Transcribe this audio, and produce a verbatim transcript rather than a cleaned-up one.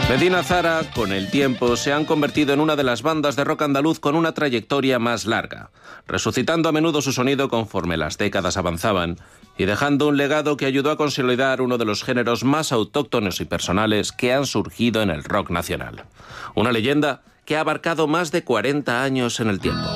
Medina Zara, con el tiempo, se han convertido en una de las bandas de rock andaluz con una trayectoria más larga, resucitando a menudo su sonido conforme las décadas avanzaban y dejando un legado que ayudó a consolidar uno de los géneros más autóctonos y personales que han surgido en el rock nacional. Una leyenda que ha abarcado más de cuarenta años en el tiempo.